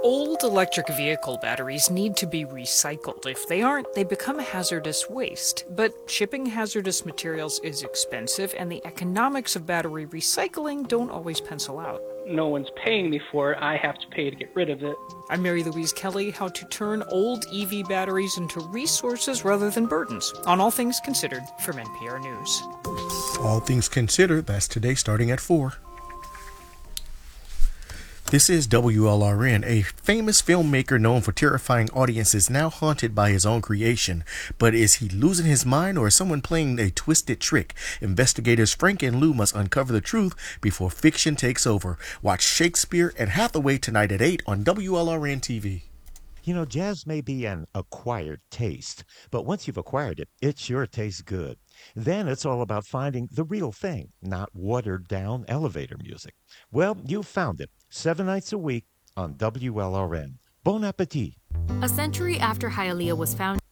Old electric vehicle batteries need to be recycled. If they aren't, they become hazardous waste. But shipping hazardous materials is expensive, and the economics of battery recycling don't always pencil out. No one's paying me for it. I have to pay to get rid of it. I'm Mary Louise Kelly, how to turn old EV batteries into resources rather than burdens, on All Things Considered from NPR News. All Things Considered, that's today starting at 4. This is WLRN. A famous filmmaker known for terrifying audiences now haunted by his own creation. But is he losing his mind, or is someone playing a twisted trick? Investigators Frank and Lou must uncover the truth before fiction takes over. Watch Shakespeare and Hathaway tonight at 8 on WLRN TV. You know, jazz may be an acquired taste, but once you've acquired it, it sure tastes good. Then it's all about finding the real thing, not watered-down elevator music. Well, you found it, 7 nights a week on WLRN. Bon appetit. A century after Hialeah was founded,